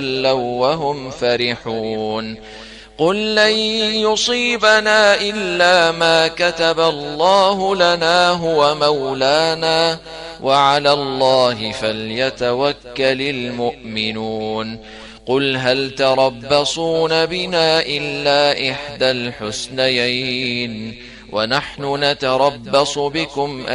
تولوا وهم فرحون قل لن يصيبنا إلا ما كتب الله لنا هو مولانا وعلى الله فليتوكل المؤمنون قل هل تربصون بنا إلا إحدى الحسنيين ونحن نتربص بكم